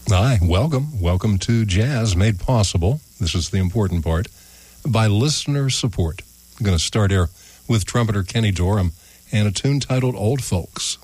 Hi, welcome. Welcome to Jazz Made Possible. This is the important part. By listener support. I'm going to start here with trumpeter Kenny Dorham and a tune titled Old Folks.